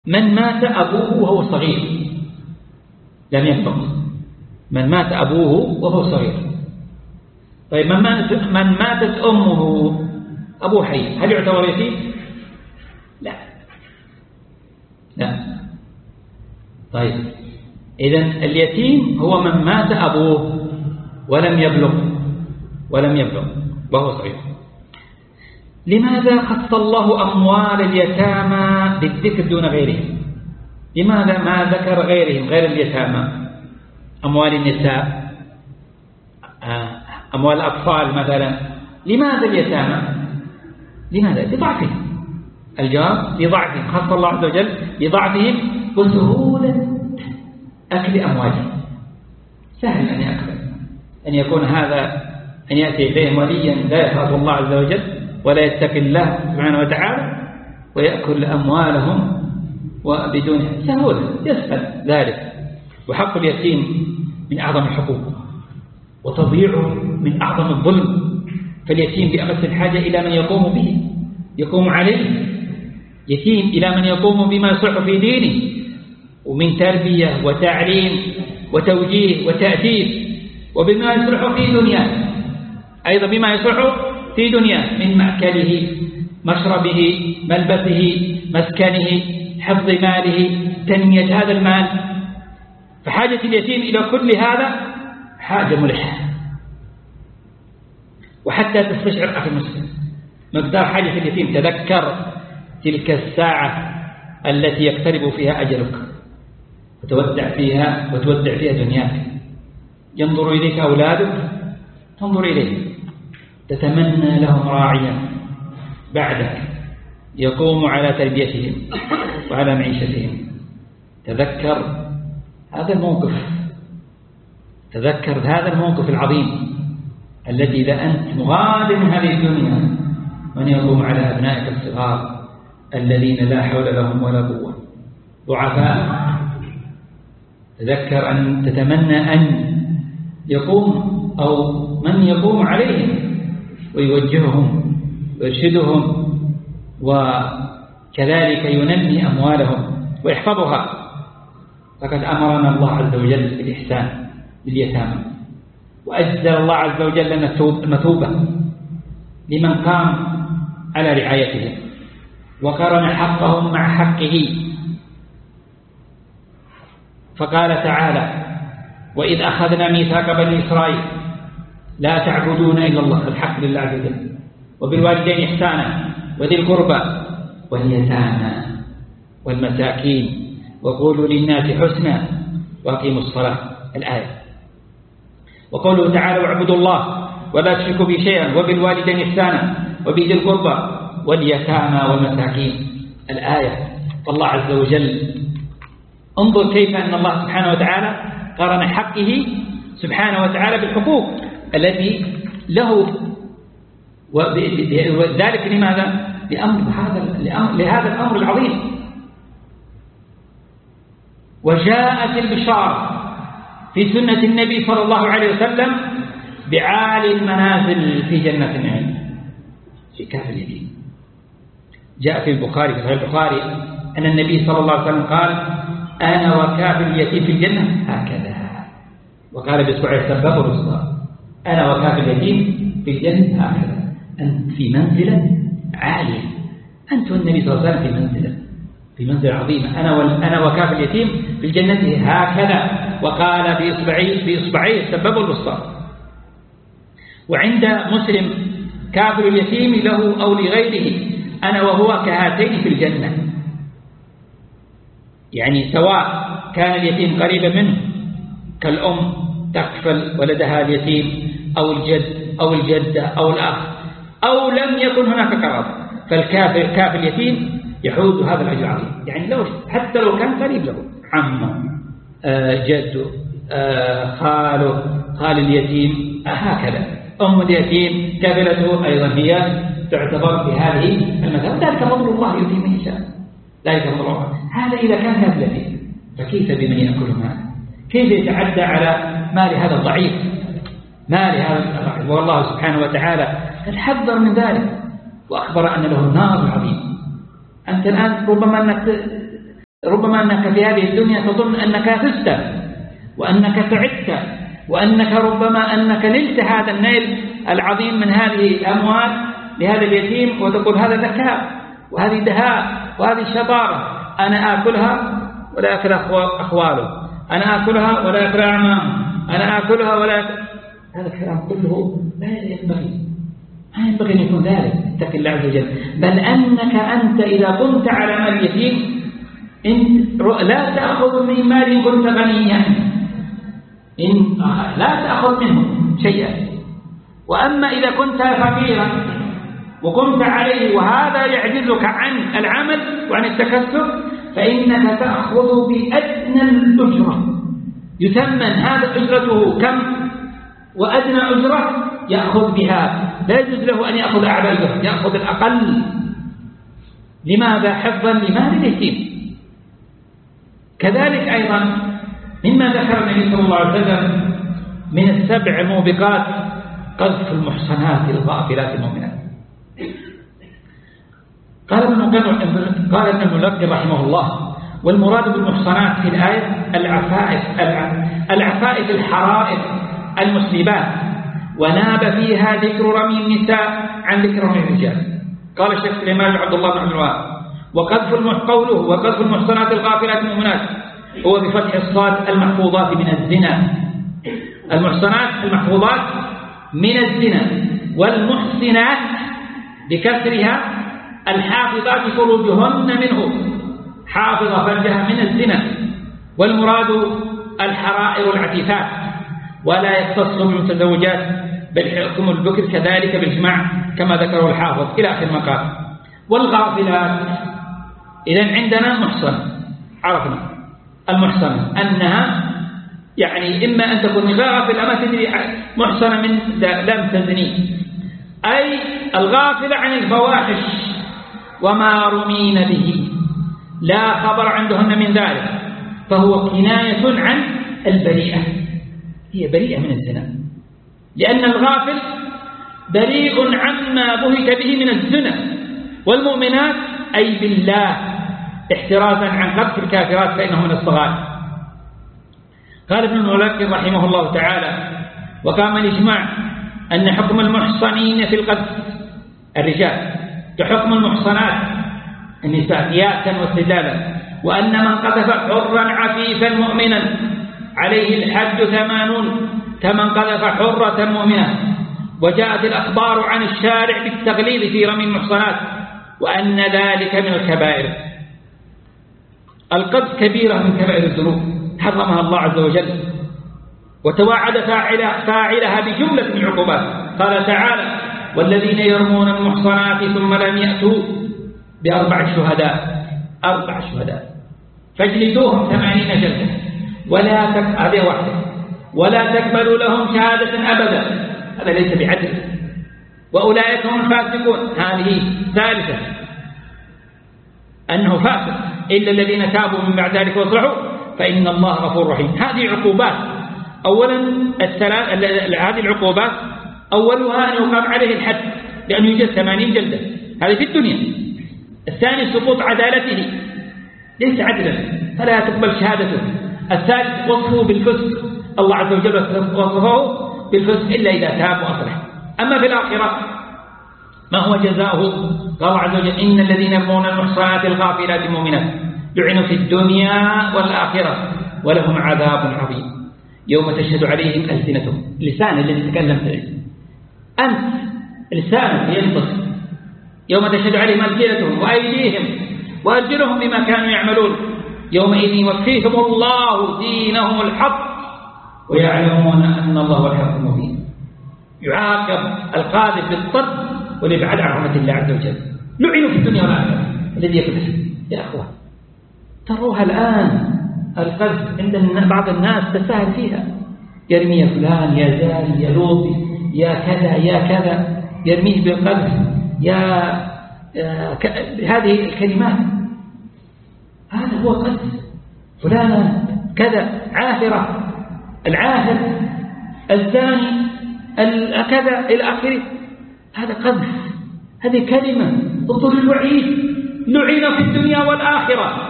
من مات أبوه وهو صغير لم يبلغ، من مات أبوه وهو صغير. طيب من ماتت أمه أبوه حي، هل يعتبر يتيم؟ لا. طيب إذن اليتيم هو من مات أبوه ولم يبلغ وهو صغير. لماذا خص الله أموال اليتامى بالذكر دون غيرهم؟ لماذا ما ذكر غيرهم غير اليتامى؟ أموال النساء، أموال الأطفال مثلا. لماذا اليتامى؟ لماذا؟ لضعفهم. الجواب لضعفهم، خص الله عز وجل لضعفهم وسهولة أكل أموالهم. سهل أن يأكل، أن يكون هذا أن يأتي إليهم وليا لا يخاف الله عز وجل ولا يتقي الله سبحانه وتعالى ويأكل أموالهم وبدون سهولة، يسهل ذلك. وحق اليتيم من أعظم الحقوق وتضييعه من أعظم الظلم، فاليتيم بأمس الحاجة إلى من يقوم به، يقوم عليه، يتيم إلى من يقوم بما يصلح في دينه ومن تربية وتعليم وتوجيه وتأديب، وبما يصلح في دنياه أيضا، بما يصلح في دنياه من مأكله، مشربه، ملبسه، مسكنه، حفظ ماله، تنمية هذا المال. فحاجة اليتيم إلى كل هذا حاجة ملحة. وحتى تستشعر أخي المسلم مقدار حاجة اليتيم، تذكر تلك الساعة التي يقترب فيها أجلك وتودع فيها دنياك. ينظر إليك أولادك، تنظر إليه، تتمنى لهم راعيا بعدك يقوم على تربيتهم وعلى معيشتهم. تذكر هذا الموقف العظيم الذي إذا أنت مغاد من هذه الدنيا من يقوم على أبنائك الصغار الذين لا حول لهم ولا قوة ضعفاء. تذكر أن تتمنى أن يقوم أو من يقوم عليهم ويوجههم ويرشدهم، وكذلك ينمي أموالهم ويحفظها. فقد أمرنا الله عز وجل بالإحسان باليتامى، وأجزل الله عز وجل لنا المثوبة لمن قام على رعايتهم وقرن حقهم مع حقه. فقال تعالى: وإذ أخذنا ميثاق بني إسرائيل لا تعبدون إلا الله، الحق لله عز وجل، وبالوالدين إحسانا وذي القربى واليتامى والمساكين وقولوا للناس حسنا وأقيموا الصلاة، الآية. وقوله تعالى: واعبدوا الله ولا تشركوا به شيئا وبالوالدين إحسانا وبذي القربى واليتامى والمساكين، الآية. فالله عز وجل انظر كيف أن الله سبحانه وتعالى قرن حقه سبحانه وتعالى بالحقوق التي له، وذلك لماذا؟ لهذا الأمر العظيم. وجاءت البشارة في سنة النبي صلى الله عليه وسلم بعالي المنازل في جنة النعيم في كهف اليتيم. جاء في البخاري في صحيح البخاري أن النبي صلى الله عليه وسلم قال: أنا وكافل اليتيم في الجنة هكذا، وقال بإصبعه السبابة والوسطى: أنا وكافل اليتيم في الجنة هكذا. أنت في منزلة عالية، أنت والنبي صلى الله عليه وسلم في منزلة عظيمة. أنا وكافل اليتيم في الجنة هكذا، وقال بإصبعيه السبابة والوسطى. وعند مسلم: كافل اليتيم له أو لغيره أنا وهو كهاتين في الجنة، يعني سواء كان اليتيم قريبا منه كالأم تكفل ولدها اليتيم أو الجد أو الجدة أو الأخ، أو لم يكن هناك قرابة، فالكافل اليتيم يحوز هذا الأجر العظيم. يعني حتى لو كان قريب له، عمه، جده، خاله، خال اليتيم، هكذا. أم اليتيم كافلته أيضا هي تعتبر في هذه المثابة. ذلك فضل الله يؤتيه من يشاء، ذلك فضل الله. هذا إذا كان كافل اليتيم، فكيف بمن يأكل ماله؟ كيف يتعدى على مال هذا الضعيف؟ والله سبحانه وتعالى قد حذر من ذلك وأخبر أن له النار العظيم. أنت الآن ربما أنك ربما أنك في هذه الدنيا تظن أنك فزت وأنك سعدت وأنك ربما أنك نلت هذا النيل العظيم من هذه الأموال لهذا اليتيم، وتقول هذا ذكاء وهذه دهاء وهذه شطارة، أنا آكلها ولا أكل أخواله، أنا آكلها ولا أكل أعمامه، أنا آكلها ولا أكل. هذا الكلام كله لا ينبغي، ما ينبغي أن يكون ذلك. اتق الله عز وجل. بل أنك أنت إذا كنت على مال اليتيم لا تأخذ من مال كنت غنيا، لا تأخذ منه شيئا. وأما إذا كنت فقيرا وكنت عليه وهذا يعجزك عن العمل وعن التكسب، فإنك تأخذ بأدنى الأجرة، يثمن هذا أجرته كم، وأدنى أجرة يأخذ بها، لا يجوز له أن يأخذ أعلى أجرة، يأخذ الأقل. لماذا؟ حفظا لمال اليتيم. كذلك أيضا مما ذكر النبي صلى الله عليه وسلم من السبع الموبقات قذف المحصنات الغافلات المؤمنات. قال ابن الملقن رحمه الله: والمراد بالمحصنات في الآية العفائف الحرائر المسلمات، وناب فيها ذكر رمي النساء عن ذكر رمي الرجال. قال الشيخ سليمان بن عبد الله بن عبد الوهاب: قوله وقذف المحصنات الغافلات المؤمنات هو بفتح الصاد المحفوظات من الزنا. المحصنات المحفوظات من الزنا، والمحصنات بكسرها الحافظات فروجهن منه، حافظ فرجها من الزنا. والمراد الحرائر العفيفات، ولا يختص بالمتزوجات بل حكم البكر كذلك بالإجماع كما ذكره الحافظ إلى آخر ما قال. والغافلات إذن عندنا محصن، عرفنا المحصن أنها يعني إما أن تكون غافلة ما تدري محصنة من لم تزني، أي الغافلة عن الفواحش وما رمين به، لا خبر عندهن من ذلك، فهو كناية عن البريئة، هي بريئة من الزنا، لأن الغافل بريء عما بهت به من الزنا. والمؤمنات أي بالله احترازا عن قذف الكافرات فإنه من الصغائر. قال ابن الملقن رحمه الله تعالى: وقام الإجماع أن حكم المحصنين في القذف الرجال كحكم المحصنات النساء قياسا واستدلالا، وأن من قذف حرا عفيفا مؤمنا عليه الحد 80 كمن قذف حرة مؤمنة. وجاءت الأخبار عن الشارع بالتغليظ في رمي المحصنات، وأن ذلك من الكبائر. القذف كبيرة من كبائر الذنوب حرمها الله عز وجل، وتوعد فاعلها بجملة من العقوبات. قال تعالى: والذين يرمون المحصنات ثم لم يأتوا ب4 شهداء، 4 شهداء فاجلدوهم 80 جلدة ولا تقبلوا لهم شهادة أبدا. هذا ليس بعدل، وأولئك هم الفاسقون. هذه ثالثة، أنه فاسق إلا الذين تابوا من بعد ذلك واصلحوا فإن الله غفور رحيم. هذه عقوبات. أولا هذه العقوبات أولها أن يقام عليه الحد لأنه يجلد 80 جلدة، هذه في الدنيا. الثاني سقوط عدالته، ليس عدلا فلا تقبل شهادته. الثالث وصفه بالفسق، الله عز وجل وصفه بالفسق إلا إذا تاب وأصلح. أما في الآخرة ما هو جزاؤه؟ قال الله عز وجل: إن الذين يرمون المحصنات الغافلات المؤمنات لعنوا في الدنيا والآخرة ولهم عذاب عظيم يوم تشهد عليهم ألسنتهم. لسان الذي تكلم فيه أنت، لسانك ينطق يوم تشهد عليهم ألسنتهم وأيديهم وأرجلهم بما كانوا يعملون يومئذ يوفيهم الله دينهم الحق ويعلمون أن الله هو الحق المبين. يعاقب القاذف بالطرد والإبعاد عن رحمة الله عز وجل. لعنوا في الدنيا والآخرة. الذي يقذف يا أخوان تروها الآن القذف عند بعض الناس تساهل فيها، يرمي يا فلان يا زاني يا لوطي يا كذا يا كذا، يرميه بالقذف هذه الكلمات. هذا هو قذف فلان كذا، عاهرة، العاهر، الزاني، كذا إلى آخره. هذا قذف، هذه كلمة ضد الوعيد. لعن في الدنيا والآخرة